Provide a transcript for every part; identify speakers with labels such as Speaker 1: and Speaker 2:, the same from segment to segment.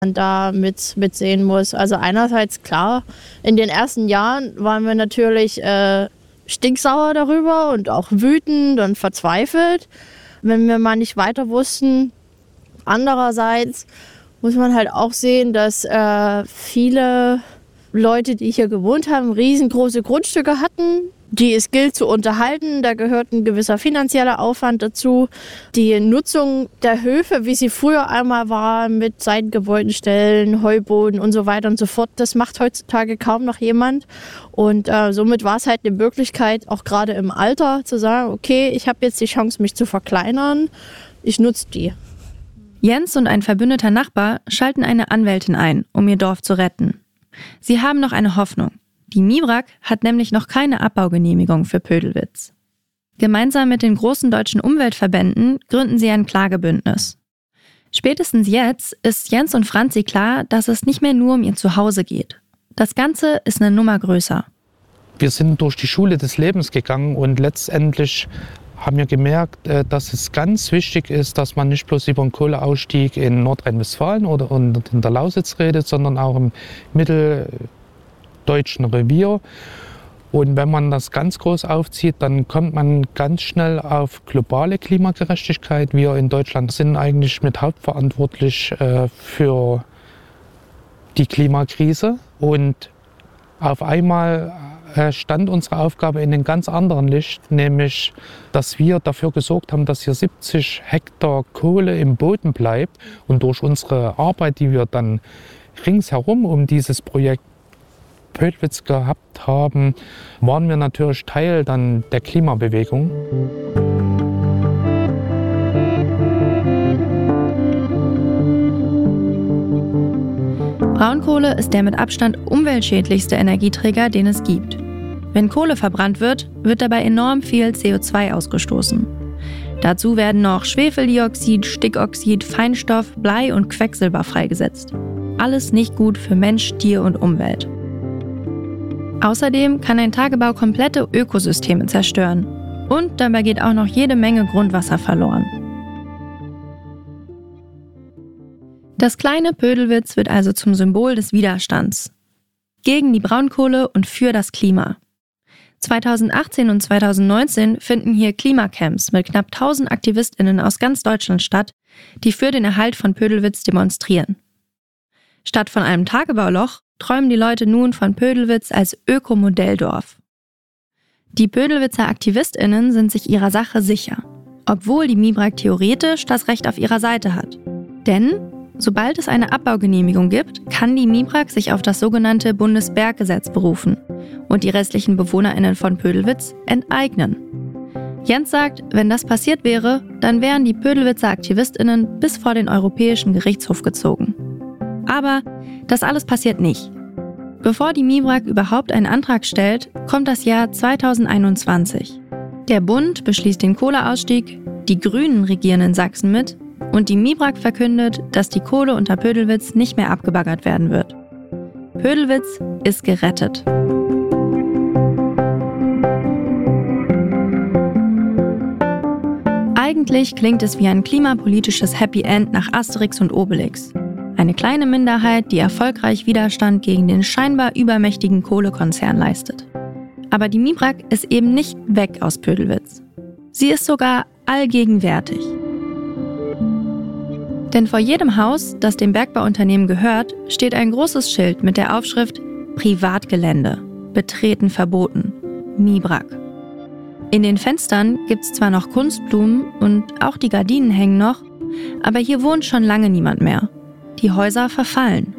Speaker 1: man da mitsehen muss. Also einerseits klar, in den ersten Jahren waren wir natürlich stinksauer darüber und auch wütend und verzweifelt, wenn wir mal nicht weiter wussten. Andererseits muss man halt auch sehen, dass viele Leute, die hier gewohnt haben, riesengroße Grundstücke hatten, die es gilt zu unterhalten. Da gehört ein gewisser finanzieller Aufwand dazu. Die Nutzung der Höfe, wie sie früher einmal war, mit Seitengebäudenstellen, Heuboden und so weiter und so fort, das macht heutzutage kaum noch jemand. Und somit war es halt eine Möglichkeit, auch gerade im Alter, zu sagen, okay, ich habe jetzt die Chance, mich zu verkleinern, ich nutze die.
Speaker 2: Jens und ein verbündeter Nachbar schalten eine Anwältin ein, um ihr Dorf zu retten. Sie haben noch eine Hoffnung. Die MIBRAG hat nämlich noch keine Abbaugenehmigung für Pödelwitz. Gemeinsam mit den großen deutschen Umweltverbänden gründen sie ein Klagebündnis. Spätestens jetzt ist Jens und Franzi klar, dass es nicht mehr nur um ihr Zuhause geht. Das Ganze ist eine Nummer größer.
Speaker 3: Wir sind durch die Schule des Lebens gegangen und letztendlich haben wir gemerkt, dass es ganz wichtig ist, dass man nicht bloß über einen Kohleausstieg in Nordrhein-Westfalen oder in der Lausitz redet, sondern auch im mitteldeutschen Revier. Und wenn man das ganz groß aufzieht, dann kommt man ganz schnell auf globale Klimagerechtigkeit. Wir in Deutschland sind eigentlich mit hauptverantwortlich für die Klimakrise. Und auf einmal stand unsere Aufgabe in einem ganz anderen Licht, nämlich, dass wir dafür gesorgt haben, dass hier 70 Hektar Kohle im Boden bleibt. Und durch unsere Arbeit, die wir dann ringsherum um dieses Projekt Pödelwitz gehabt haben, waren wir natürlich Teil dann der Klimabewegung.
Speaker 2: Braunkohle ist der mit Abstand umweltschädlichste Energieträger, den es gibt. Wenn Kohle verbrannt wird, wird dabei enorm viel CO2 ausgestoßen. Dazu werden noch Schwefeldioxid, Stickoxid, Feinstaub, Blei und Quecksilber freigesetzt. Alles nicht gut für Mensch, Tier und Umwelt. Außerdem kann ein Tagebau komplette Ökosysteme zerstören. Und dabei geht auch noch jede Menge Grundwasser verloren. Das kleine Pödelwitz wird also zum Symbol des Widerstands. Gegen die Braunkohle und für das Klima. 2018 und 2019 finden hier Klimacamps mit knapp 1000 AktivistInnen aus ganz Deutschland statt, die für den Erhalt von Pödelwitz demonstrieren. Statt von einem Tagebauloch träumen die Leute nun von Pödelwitz als Ökomodelldorf. Die Pödelwitzer AktivistInnen sind sich ihrer Sache sicher, obwohl die MIBRAG theoretisch das Recht auf ihrer Seite hat. Denn sobald es eine Abbaugenehmigung gibt, kann die MIBRAG sich auf das sogenannte Bundesberggesetz berufen und die restlichen BewohnerInnen von Pödelwitz enteignen. Jens sagt, wenn das passiert wäre, dann wären die Pödelwitzer AktivistInnen bis vor den Europäischen Gerichtshof gezogen. Aber das alles passiert nicht. Bevor die MIBRAG überhaupt einen Antrag stellt, kommt das Jahr 2021. Der Bund beschließt den Kohleausstieg, die Grünen regieren in Sachsen mit und die MIBRAG verkündet, dass die Kohle unter Pödelwitz nicht mehr abgebaggert werden wird. Pödelwitz ist gerettet. Eigentlich klingt es wie ein klimapolitisches Happy End nach Asterix und Obelix. Eine kleine Minderheit, die erfolgreich Widerstand gegen den scheinbar übermächtigen Kohlekonzern leistet. Aber die MIBRAG ist eben nicht weg aus Pödelwitz. Sie ist sogar allgegenwärtig. Denn vor jedem Haus, das dem Bergbauunternehmen gehört, steht ein großes Schild mit der Aufschrift Privatgelände, Betreten verboten, MIBRAG. In den Fenstern gibt's zwar noch Kunstblumen und auch die Gardinen hängen noch, aber hier wohnt schon lange niemand mehr. Die Häuser verfallen.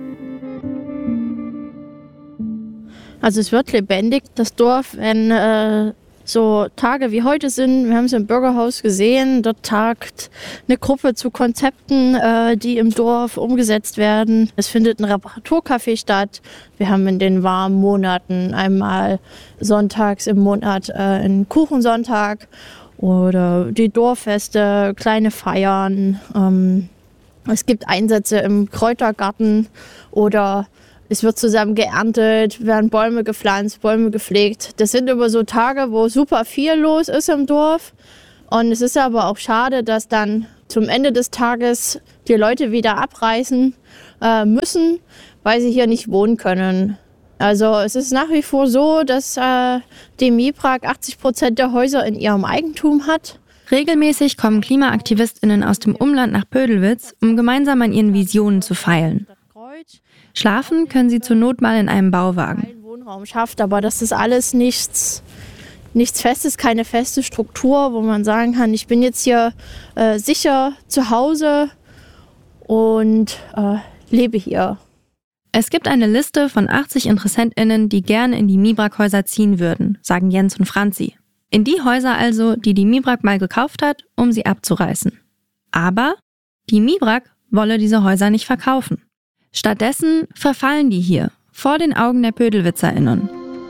Speaker 1: Also es wird lebendig, das Dorf, wenn so Tage wie heute sind. Wir haben es im Bürgerhaus gesehen, dort tagt eine Gruppe zu Konzepten, die im Dorf umgesetzt werden. Es findet ein Reparaturcafé statt. Wir haben in den warmen Monaten einmal sonntags im Monat einen Kuchensonntag oder die Dorffeste, kleine Feiern. Es gibt Einsätze im Kräutergarten oder es wird zusammen geerntet, werden Bäume gepflanzt, Bäume gepflegt. Das sind immer so Tage, wo super viel los ist im Dorf. Und es ist aber auch schade, dass dann zum Ende des Tages die Leute wieder abreißen müssen, weil sie hier nicht wohnen können. Also es ist nach wie vor so, dass die MIBRAG 80% der Häuser in ihrem Eigentum hat.
Speaker 2: Regelmäßig kommen KlimaaktivistInnen aus dem Umland nach Pödelwitz, um gemeinsam an ihren Visionen zu feilen. Schlafen können sie zur Not mal in einem Bauwagen.
Speaker 1: Wohnraum schafft, aber das ist alles nichts Festes, keine feste Struktur, wo man sagen kann, ich bin jetzt hier sicher zu Hause und lebe hier.
Speaker 2: Es gibt eine Liste von 80 InteressentInnen, die gerne in die MIBRAG-Häuser ziehen würden, sagen Jens und Franzi. In die Häuser also, die die MIBRAG mal gekauft hat, um sie abzureißen. Aber die MIBRAG wolle diese Häuser nicht verkaufen. Stattdessen verfallen die hier, vor den Augen der PödelwitzerInnen.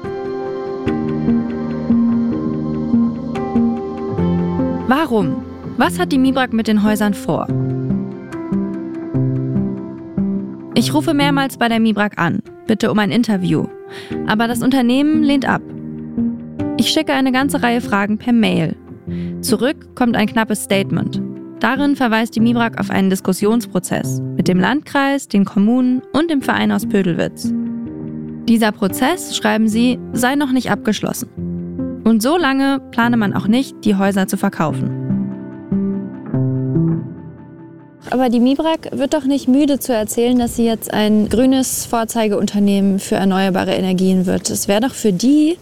Speaker 2: Warum? Was hat die MIBRAG mit den Häusern vor? Ich rufe mehrmals bei der MIBRAG an, bitte um ein Interview. Aber das Unternehmen lehnt ab. Ich schicke eine ganze Reihe Fragen per Mail. Zurück kommt ein knappes Statement. Darin verweist die MIBRAG auf einen Diskussionsprozess mit dem Landkreis, den Kommunen und dem Verein aus Pödelwitz. Dieser Prozess, schreiben sie, sei noch nicht abgeschlossen. Und so lange plane man auch nicht, die Häuser zu verkaufen.
Speaker 4: Aber die MIBRAG wird doch nicht müde zu erzählen, dass sie jetzt ein grünes Vorzeigeunternehmen für erneuerbare Energien wird. Es wäre doch für die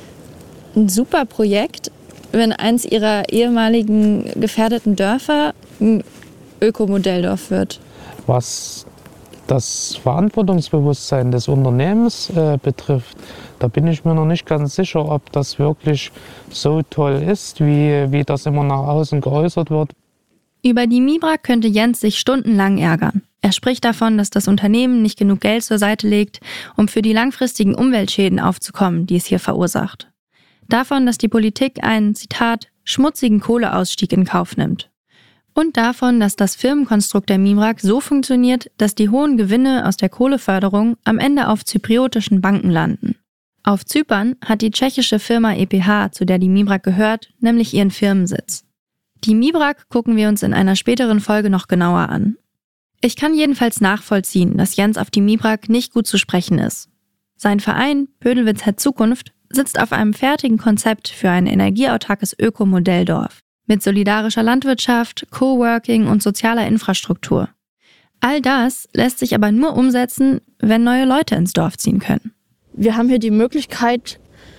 Speaker 4: ein super Projekt, wenn eins ihrer ehemaligen gefährdeten Dörfer ein Ökomodelldorf wird.
Speaker 3: Was das Verantwortungsbewusstsein des Unternehmens betrifft, da bin ich mir noch nicht ganz sicher, ob das wirklich so toll ist, wie das immer nach außen geäußert wird.
Speaker 2: Über die MIBRAG könnte Jens sich stundenlang ärgern. Er spricht davon, dass das Unternehmen nicht genug Geld zur Seite legt, um für die langfristigen Umweltschäden aufzukommen, die es hier verursacht. Davon, dass die Politik einen, Zitat, schmutzigen Kohleausstieg in Kauf nimmt. Und davon, dass das Firmenkonstrukt der MIBRAG so funktioniert, dass die hohen Gewinne aus der Kohleförderung am Ende auf zypriotischen Banken landen. Auf Zypern hat die tschechische Firma EPH, zu der die MIBRAG gehört, nämlich ihren Firmensitz. Die MIBRAG gucken wir uns in einer späteren Folge noch genauer an. Ich kann jedenfalls nachvollziehen, dass Jens auf die MIBRAG nicht gut zu sprechen ist. Sein Verein, Pödelwitz hat Zukunft, sitzt auf einem fertigen Konzept für ein energieautarkes Ökomodelldorf mit solidarischer Landwirtschaft, Coworking und sozialer Infrastruktur. All das lässt sich aber nur umsetzen, wenn neue Leute ins Dorf ziehen können.
Speaker 1: Wir haben hier die Möglichkeit,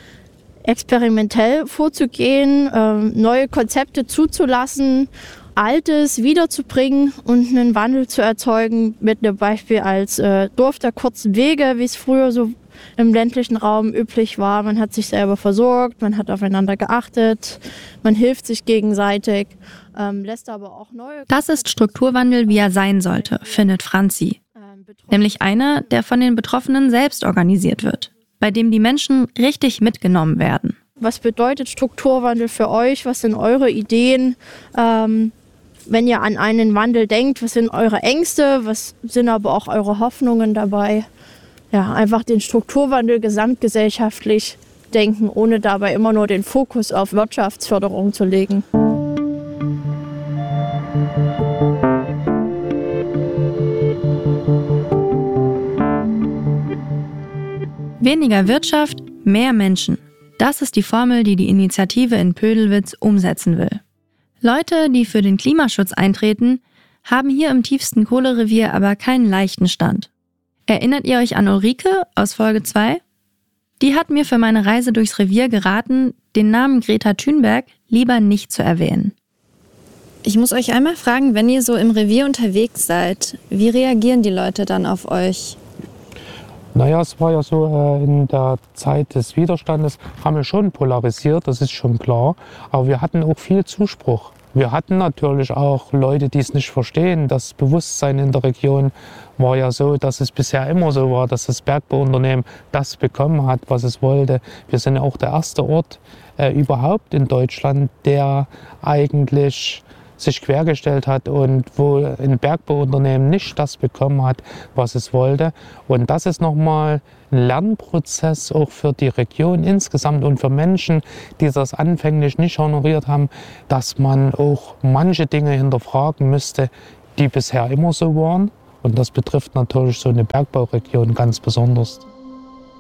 Speaker 1: experimentell vorzugehen, neue Konzepte zuzulassen, Altes wiederzubringen und einen Wandel zu erzeugen mit einem Beispiel als Dorf der kurzen Wege, wie es früher so im ländlichen Raum üblich war. Man hat sich selber versorgt, man hat aufeinander geachtet, man hilft sich gegenseitig, lässt aber auch neue...
Speaker 2: Das ist Strukturwandel, wie er sein sollte, findet Franzi. Nämlich einer, der von den Betroffenen selbst organisiert wird, bei dem die Menschen richtig mitgenommen werden.
Speaker 1: Was bedeutet Strukturwandel für euch? Was sind eure Ideen? Wenn ihr an einen Wandel denkt, was sind eure Ängste? Was sind aber auch eure Hoffnungen dabei? Ja, einfach den Strukturwandel gesamtgesellschaftlich denken, ohne dabei immer nur den Fokus auf Wirtschaftsförderung zu legen.
Speaker 2: Weniger Wirtschaft, mehr Menschen. Das ist die Formel, die die Initiative in Pödelwitz umsetzen will. Leute, die für den Klimaschutz eintreten, haben hier im tiefsten Kohlerevier aber keinen leichten Stand. Erinnert ihr euch an Ulrike aus Folge 2? Die hat mir für meine Reise durchs Revier geraten, den Namen Greta Thunberg lieber nicht zu erwähnen.
Speaker 4: Ich muss euch einmal fragen, wenn ihr so im Revier unterwegs seid, wie reagieren die Leute dann auf euch?
Speaker 3: Naja, es war ja so, in der Zeit des Widerstandes haben wir schon polarisiert, das ist schon klar. Aber wir hatten auch viel Zuspruch. Wir hatten natürlich auch Leute, die es nicht verstehen. Das Bewusstsein in der Region war ja so, dass es bisher immer so war, dass das Bergbauunternehmen das bekommen hat, was es wollte. Wir sind ja auch der erste Ort überhaupt in Deutschland, der eigentlich sich quergestellt hat und wo ein Bergbauunternehmen nicht das bekommen hat, was es wollte. Und das ist nochmal ein Lernprozess auch für die Region insgesamt und für Menschen, die das anfänglich nicht honoriert haben, dass man auch manche Dinge hinterfragen müsste, die bisher immer so waren. Und das betrifft natürlich so eine Bergbauregion ganz besonders.